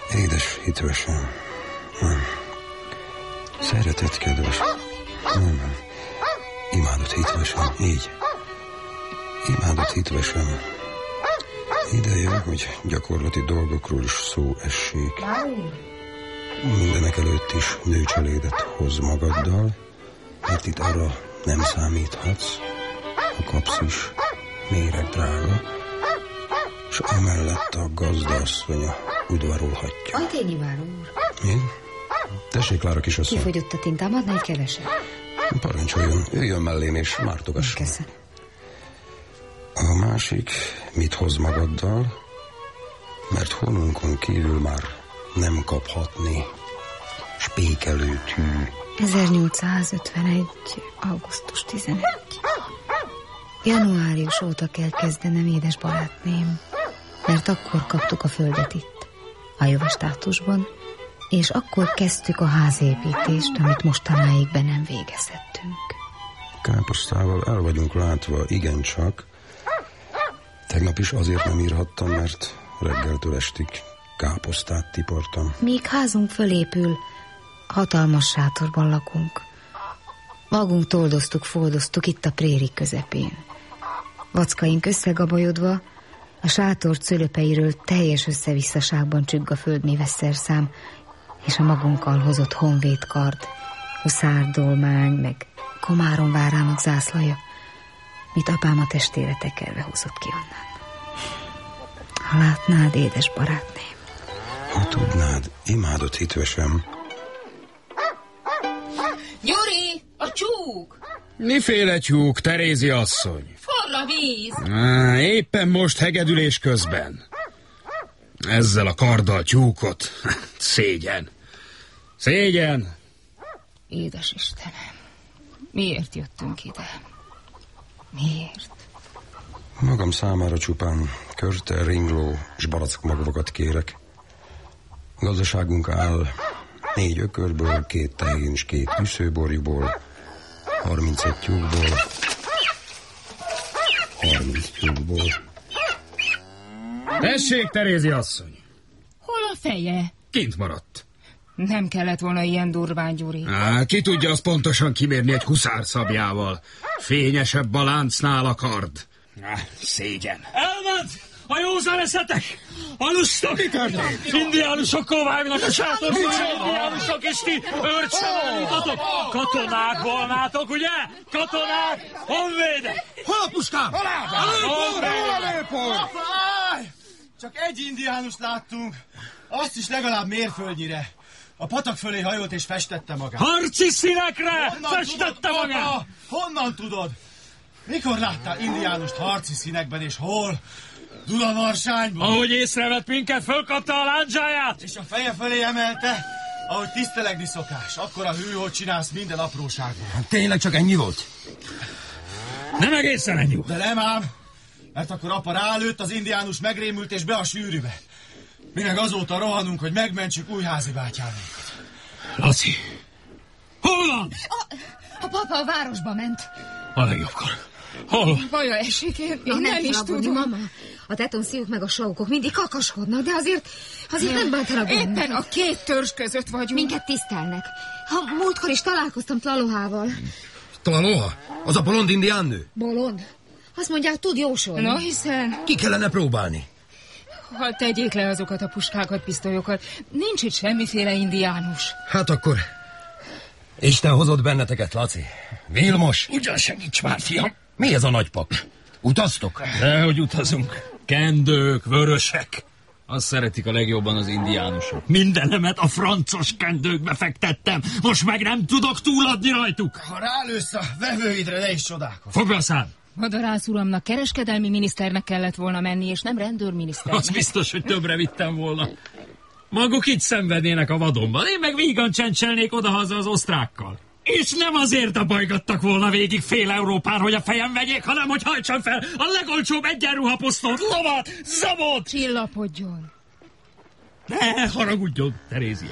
Édes hitvesem. Szeretett kedves. Imádott hitvesem. Így. Imádott hitvesem. Ideje, hogy gyakorlati dolgokról is szó essék. Mindenek előtt is nőcselédet hoz magaddal, mert itt arra nem számíthatsz, ha kapsz is, méreg drága, és emellett a gazdaasszonya udvarolhatja. Ajtényi váró úr. Én? Tessék, Klára kisasszony. Kifogyott a tintám, adna egy keveset. Parancsoljon, jöjjön mellém és mártogasson. Köszönöm. A másik, mit hoz magaddal, mert honunkon kívül már nem kaphatni spékelő tű. 1851. augusztus 11. Januárius óta kell kezdenem, édes barátném, mert akkor kaptuk a földet itt, a jöve státusban, és akkor kezdtük a házépítést, amit mostanáig be nem végezhettünk. Káposztával el vagyunk látva, igencsak. Tegnap is azért nem írhattam, mert reggeltől estig káposztát tiportam. Míg házunk fölépül, hatalmas sátorban lakunk. Magunk toldoztuk, foldoztuk itt a prérik közepén. Vackaink összegabajodva, a sátor cölöpeiről teljes összevisszaságban csügg a földmévesszerszám, és a magunkkal hozott honvédkard, huszárdolmány, meg Komárom várának zászlaja, mit apám a testére tekerve hozott ki onnan. Ha látnád, édes barátném. Ha tudnád, imádott hitvesem. Gyuri, a tyúk! Miféle tyúk, Terézi asszony? Forr a víz! Éppen most hegedülés közben. Ezzel a karddal tyúkot. Szégyen. Szégyen. Édes Istenem, miért jöttünk ide? Miért? Magam számára csupán körte, ringló és barackmagvakat kérek. Gazdaságunk áll 4 ökörből, 2 tehén és 2 tűzőborjúból, 31 tyúkból, 30 tyúkból. Tessék, Terézi asszony. Hol a feje? Kint maradt. Nem kellett volna ilyen durván, Gyuri. Ki tudja azt pontosan kimérni egy huszárszabjával. Fényesebb a láncnál a kard. Szégyen. Elment! A józan eszetek! Alusztok! Indiánusokkal vágnak a sátorban! Indiánusok, és ti őrt sem állítatok! Katonák volnátok, ugye? Katonák! Honvédek! Hol a puskám? Hol a lépor? Csak egy indiánust láttunk, azt is legalább mérföldnyire. A patak fölé hajolt és festette magát. Harci színekre! Festette magát! Honnan tudod? Mikor láttál indiánust harci színekben, és hol? Dunamarsányban. Ahogy észrevett minket, fölkapta a lándzsáját! És a feje fölé emelte, ahogy tisztelegni szokás. Akkor a hű, hogy csinálsz minden apróságban. Tényleg csak ennyi volt? Nem egészen ennyi. De nem ám, mert akkor apa rálőtt, az indiánus megrémült és be a sűrűbe. Mi meg azóta rohanunk, hogy megmentsük Újházi bátyánunkat. Laci, hol van? A papa a városba ment. A legjobbkor. Hol? Baja esik, én nem is tudom. Mama. A tetonszíjuk meg a saukok mindig kakaskodnak, de azért nem bántanak bennünket. Éppen a 2 törzs között vagyunk. Minket tisztelnek. Múltkor is találkoztam Tlalohával. Tlaloha? Az a bolond indiánnő? Bolond? Azt mondják, tud jósolni. No, hiszen... Ki kellene próbálni? Ha tegyék le azokat a puskákat, pisztolyokat. Nincs itt semmiféle indiánus. Hát akkor... Isten hozott benneteket, Laci. Vilmos. Ugyan segíts már, fiam. Mi ez a nagypak? Utaztok? Dehogy utazunk. Kendők, vörösek. Azt szeretik a legjobban az indiánusok. Mindenemet a francos kendőkbe fektettem. Most meg nem tudok túladni rajtuk. Ha rálősz a vevőidre, ne is csodálkozz. Fogd be a szád. Madarász uramnak kereskedelmi miniszternek kellett volna menni, és nem rendőrminiszternek. Az biztos, hogy többre vittem volna. Maguk itt szenvednének a vadonban, én meg vígan csencselnék odahaza az osztrákkal. És nem azért abajgattak volna végig fél Európán, hogy a fejem vegyék, hanem hogy hajtsam fel a legolcsóbb egyenruhaposztót, lovat, zabot! Csillapodjon. Ne haragudjon, Terézia.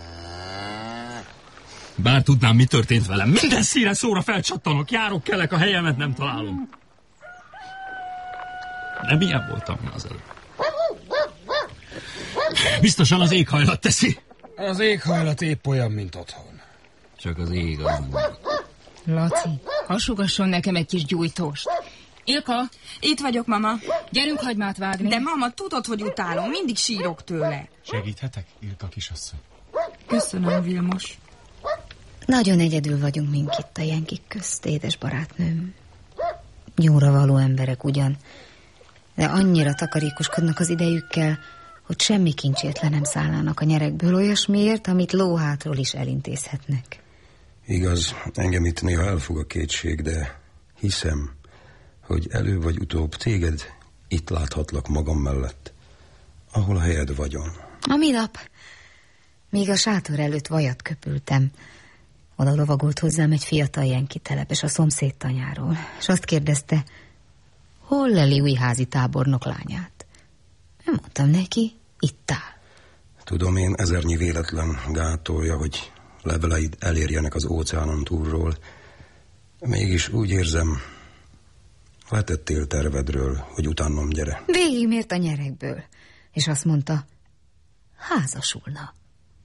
Bár tudnám, mi történt velem. Minden színe szóra felcsattanok, járok, kelek, a helyemet nem találom. Nem ilyen voltam már az előbb. Biztosan az éghajlat teszi. Az éghajlat épp olyan, mint otthon. Csak az ég az múlik. Laci, hasugasson nekem egy kis gyújtóst. Ilka, itt vagyok, mama. Gyerünk hagymát vágni. De mama, tudod, hogy utálom, mindig sírok tőle. Segíthetek, Ilka kisasszony? Köszönöm, Vilmos. Nagyon egyedül vagyunk mink itt a jenkik közt, édes barátnőm. Jóra való emberek ugyan, de annyira takarékoskodnak az idejükkel, hogy semmi kincsért le nem szállnának a nyerekből olyasmiért, amit lóhátról is elintézhetnek. Igaz, engem itt néha elfog a kétség, de hiszem, hogy előbb vagy utóbb téged itt láthatlak magam mellett, ahol a helyed vagyon. A minap, míg a sátor előtt vajat köpültem, oda lovagolt hozzám egy fiatal jenki telepes a szomszéd tanyáról, és azt kérdezte, hol leli újházi tábornok lányát. Mondtam neki, itt áll. Tudom én, ezernyi véletlen gátolja, hogy leveleid elérjenek az óceánon túlról. Mégis úgy érzem, letettél tervedről, hogy utánam gyere. Végigmért a nyerekből, és azt mondta, házasulna.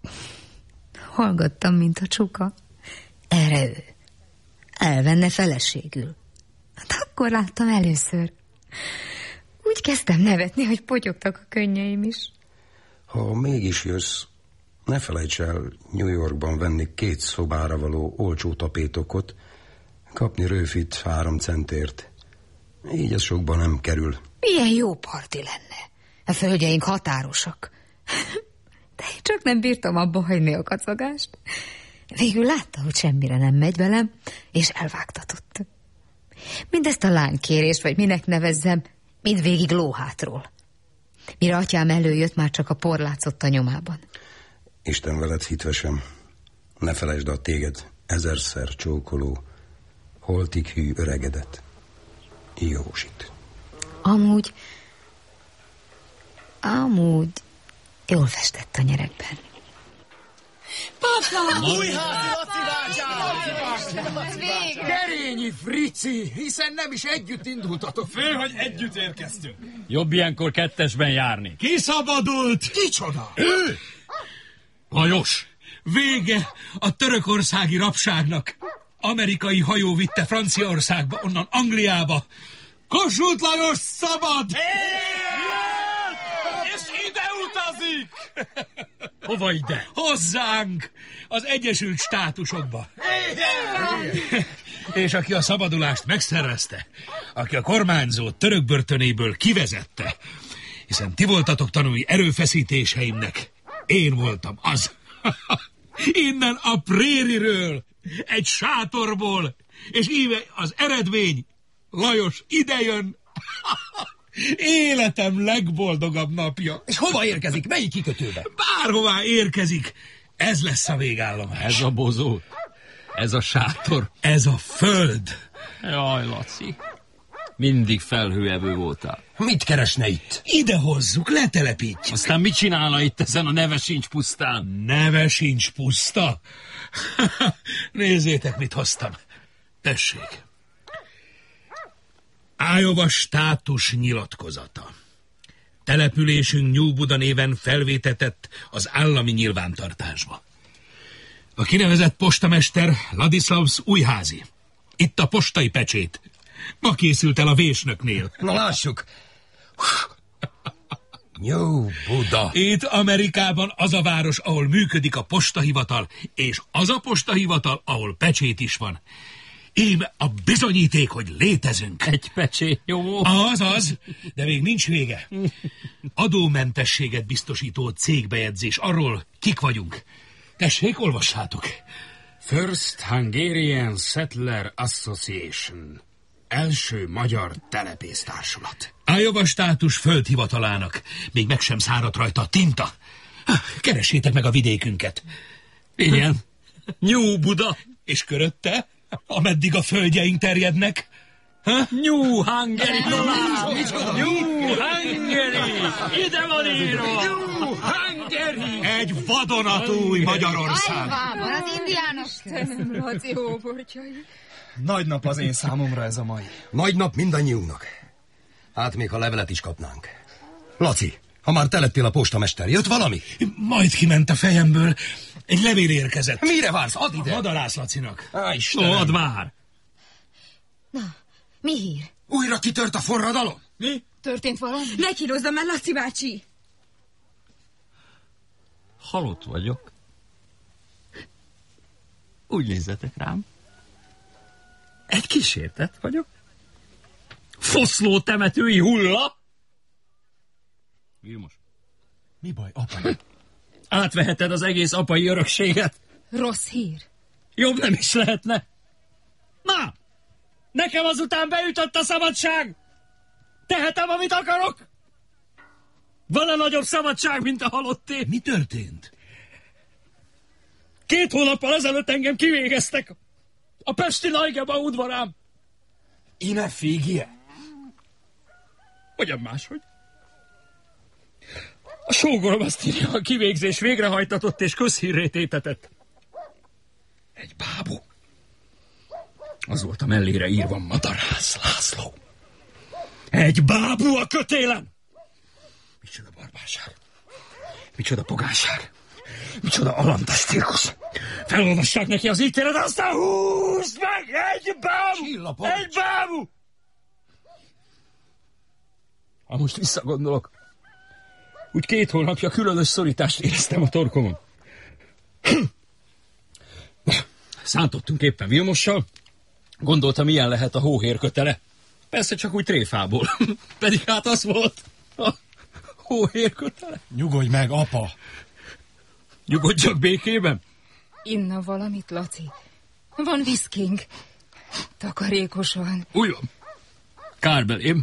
Hallgattam, mint a csuka. Erre ő. Elvenne feleségül. Hát akkor láttam először. Úgy kezdtem nevetni, hogy potyogtak a könnyeim is. Ha mégis jössz, ne felejts el New Yorkban venni 2 szobára való olcsó tapétokot, kapni rőfit 3 centért. Így ez sokba nem kerül. Milyen jó parti lenne. A földjeink határosak. De én csak nem bírtam abba hagyni a kacagást. Végül látta, hogy semmire nem megy velem, és elvágtatott. Mindezt a lánykérést, vagy minek nevezzem, mindvégig lóhátról. Mire atyám előjött, már csak a por látszott a nyomában. Isten veled hitvesem, ne felejtsd a téged 1000-szer csókoló, holtig hű öregedet. Józsit. Amúgy jól festett a nyerekben. Papa! Újházi Laci bátyám! Kerényi Frici, hiszen nem is együtt indultatok. Fő, hogy együtt érkeztünk. Jobb ilyenkor kettesben járni. Kiszabadult! Kicsoda? Ő? Lajos, vége a törökországi rabságnak. Amerikai hajó vitte Franciaországba, onnan Angliába. Kossuth Lajos szabad! És ide utazik! Hova ide? Hozzánk! Az Egyesült Státusokba. És aki a szabadulást megszervezte, aki a kormányzót török börtönéből kivezette, hiszen ti voltatok tanúi erőfeszítéseimnek, én voltam az. Innen a prériről, egy sátorból, és íme az eredmény, Lajos idejön. Életem legboldogabb napja. És hova érkezik? Melyik kikötőbe? Bárhová érkezik. Ez lesz a végállomás. Ez a bozó. Ez a sátor. Ez a föld. Jaj, Laci. Mindig felhőevő voltál. Mit keresne itt? Ide hozzuk, letelepítjük. Aztán mit csinálna itt ezen a neve sincs pusztán? Neve sincs puszta? Nézzétek, mit hoztam. Tessék. Iowa státus nyilatkozata. Településünk New Buda néven felvétetett az állami nyilvántartásba. A kinevezett postamester Ladislavs Újházi. Itt a postai pecsét. Ma készült el a vésnöknél. Na lássuk. New Buda. Itt Amerikában az a város, ahol működik a postahivatal, és az a postahivatal, ahol pecsét is van. Íme a bizonyíték, hogy létezünk. Egy pecsét, jó? Az, de még nincs vége. Adómentességet biztosító cégbejegyzés arról, kik vagyunk. Tessék, olvassátok. First Hungarian Settler Association. Első magyar telepésztársulat. Iowa státus földhivatalának. Még meg sem száradt rajta a tinta. Keressétek meg a vidékünket. Igen. New Buda. És körötte, ameddig a földjeink terjednek. New Hungary. New Hungary. Ide van írva. New Hungary. Egy vadonatúj Magyarország. Van az indiánok. Laci hóbortjai. Nagy nap az én számomra ez a mai. Nagy nap mindannyiunknak. Hát még ha levelet is kapnánk. Laci, Ha már te lettél a postamester, jött valami? Majd kiment a fejemből. Egy levél érkezett. Mire vársz? Add ide! Madarász Lacinak. Á, Istenem! Add már! Na, mi hír? Újra kitört a forradalom? Mi? Történt valami? Ne kínozzam már, Laci bácsi! Halott vagyok. Úgy nézzetek rám. Egy kísértet vagyok. Foszló temetői hulla. Vilmos. Mi baj, apa? Átveheted az egész apai örökséget. Rossz hír. Jobb nem is lehetne. Na! Nekem azután beütött a szabadság! Tehetem, amit akarok? Van-e nagyobb szabadság, mint a halotté? Mi történt? 2 hónappal ezelőtt engem kivégeztek a pesti Nagygeba udvarán. Ine figie? Hogyan máshogy? A sógorom azt írja, a kivégzés végrehajtatott és közhírré tétetett. Egy bábú. Az volt a mellére írva Madarász László. Egy bábú a kötélen! Micsoda barbárság. Micsoda pogányság. Micsoda alantas cirkusz. Felolvassák neki az ítéletet, aztán húzd meg! Egy bábú! Egy bábú! Ha most visszagondolok, úgy 2 hónapja különös szorítást éreztem a torkomon. Szántottunk éppen Vilmossal, gondoltam, milyen lehet a hóhér kötele. Persze csak úgy tréfából. Pedig hát az volt a hóhér kötele. Nyugodj meg, apa! Nyugodjak békében? Inna valamit, Laci. Van viszking. Takarékosan. Úgy van. Kár belém.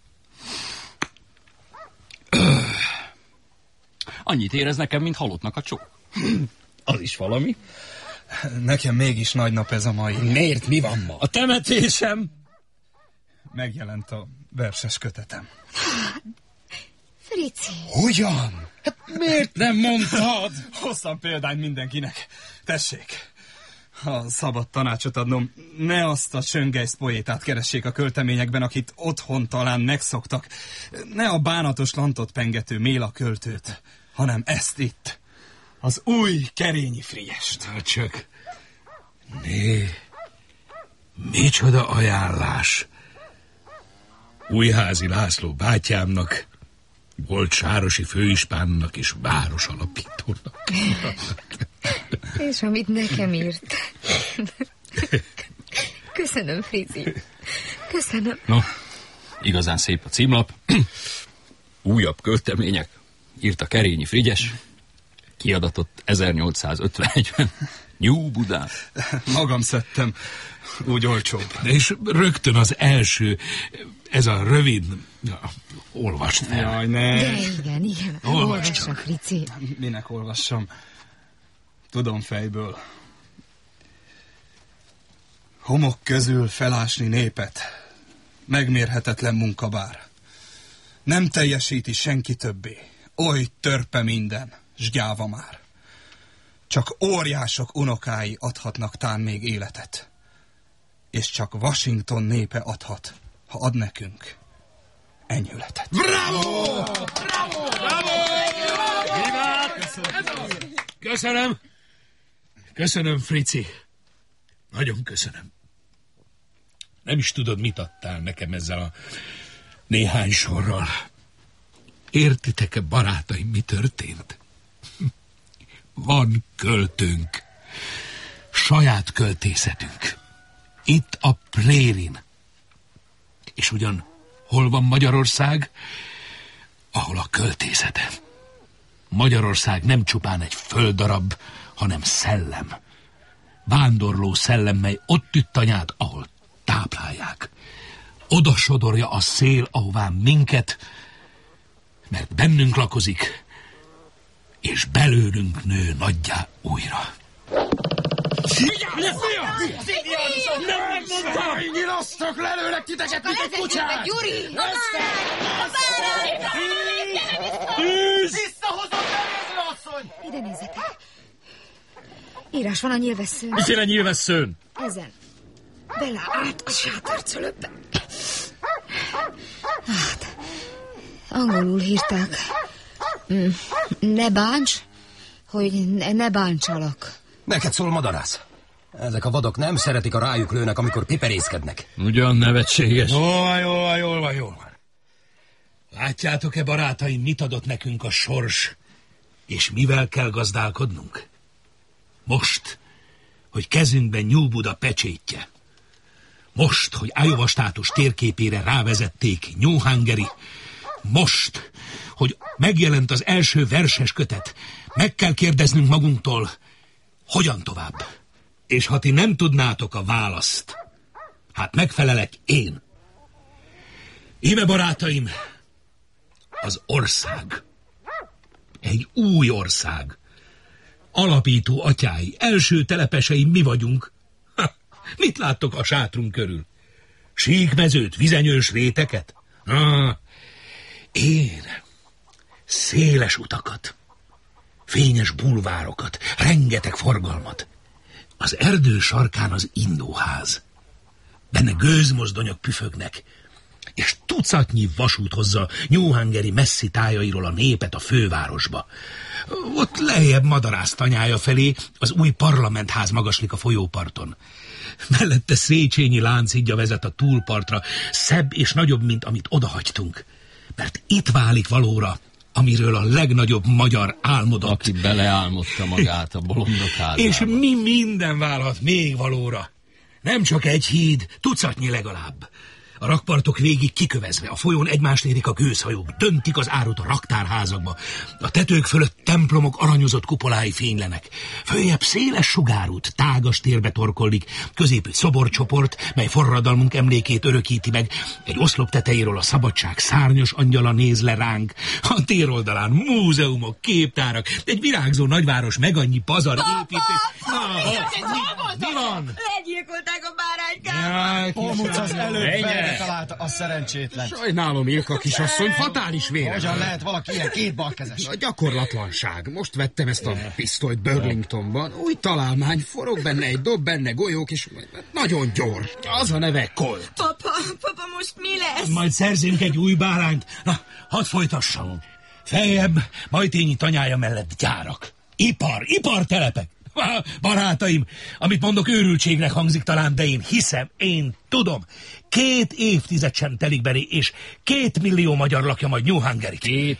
Annyit érez nekem, mint halottnak a csók. Az is valami. Nekem mégis nagy nap ez a mai. Miért? Mi van ma? A temetésem. Megjelent a verses kötetem. Frici. Hogyan? Hát miért nem mondtad? Hoztam példányt mindenkinek. Tessék. Ha szabad tanácsot adnom, ne azt a Söngeisz poétát keressék a költeményekben, akit otthon talán megszoktak. Ne a bánatos lantot pengető Méla költőt, hanem ezt itt. Az új Kerényi Frigyest. Csak. Micsoda ajánlás. Újházi László bátyámnak, volt sárosi főispánnak és városalapítónak. És amit nekem írt. Köszönöm, Frizi. Köszönöm. No, igazán szép a címlap. Újabb költemények. Írta Kerényi Frigyes. Kiadatott 1851-ben. New Budán. Magam szedtem. Úgy olcsóbb. És rögtön az első, ez a rövid... Olvasd fel. Jaj, ne. De igen. Olvassa, Frici. Minek olvassam? Tudom fejből. Homok közül felásni népet. Megmérhetetlen munka bár. Nem teljesíti senki többé. Oly törpe minden, s gyáva már. Csak óriások unokái adhatnak tán még életet. És csak Washington népe adhat, ha ad nekünk enyhületet. Bravo! Bravo! Bravo! Köszönöm! Köszönöm, Frici. Nagyon köszönöm. Nem is tudod, mit adtál nekem ezzel a néhány sorral. Értitek-e, barátaim, mi történt? Van költőnk. Saját költészetünk. Itt a Prérin. És ugyan hol van Magyarország? Ahol a költészete. Magyarország nem csupán egy földdarab, hanem szellem. Vándorló szellem, mely ott üt anyát, ahol táplálják. Oda sodorja a szél, ahová minket, mert bennünk lakozik, és belőlünk nő nagyjá újra. Nem megmondtam! Nyilasztok, lelőlek titeket, mint egy kutyát! Gyuri! Visszahozott előző asszony! Ide nézzetek. Írás van a nyilvesszőn. Miféle nyilvesszőn? Ezen. Bele át a sátorcölöpbe. Hát, angolul írták. Ne bánts, hogy ne bántsalak. Neked szól, madarász. Ezek a vadok nem szeretik, a rájuk lőnek, amikor piperészkednek. Ugyan nevetséges. Jól van. Látjátok-e, barátaim, mit adott nekünk a sors, és mivel kell gazdálkodnunk? Most, hogy kezünkben New-Buda pecsétje. Most, hogy Iowa státus térképére rávezették New Hungary. Most, hogy megjelent az első verses kötet. Meg kell kérdeznünk magunktól, hogyan tovább. És ha ti nem tudnátok a választ, hát megfelelek én. Íme, barátaim, az ország. Egy új ország. Alapító atyái, első telepesei mi vagyunk. Mit láttok a sátrunk körül? Síkmezőt, vizenyős réteket? Én széles utakat, fényes bulvárokat, rengeteg forgalmat. Az erdő sarkán az indóház. Benne gőzmozdonyok püfögnek, és tucatnyi vasút hozza New Hungary messzi tájairól a népet a fővárosba. Ott lejjebb madarász tanyája felé az új parlamentház magaslik a folyóparton. Mellette Széchenyi láncigya vezet a túlpartra, szebb és nagyobb, mint amit odahagytunk. Mert itt válik valóra, amiről a legnagyobb magyar álmodott. Aki beleálmodta magát a bolondok házába. És mi minden válhat még valóra. Nem csak egy híd, tucatnyi legalább. A rakpartok végig kikövezve, a folyón egymást érik a gőzhajók, döntik az árut a raktárházakba. A tetők fölött templomok aranyozott kupolái fénylenek. Följebb széles sugárút, tágas térbe torkollik, középű szoborcsoport, mely forradalmunk emlékét örökíti meg. Egy oszlop tetejéről a szabadság szárnyas angyala néz le ránk. A téroldalán múzeumok, képtárak, egy virágzó nagyváros, meg annyi pazar építés. Mi van? Legyilkolták a báránykát! Polmuc az előbb találta a szerencsétlen. Sajnálom, Ilka kisasszony, fatális vére. Hogyan lehet valaki ilyen két balkezes? A gyakorlatlanság. Most vettem ezt a pisztolyt Burlingtonban. Új találmány, forog benne egy dob, benne golyók, és nagyon gyors. Az a neve Colt. Papa, most mi lesz? Majd szerzünk egy új bárányt. Na, hadd folytassam. Feljebb, Majtényi tanyája mellett gyárak. Ipartelepek. Barátaim, amit mondok, őrültségnek hangzik talán, de én hiszem, én tudom. 2 évtized sem telik bele, és 2 millió magyar lakja majd New Hungary-t.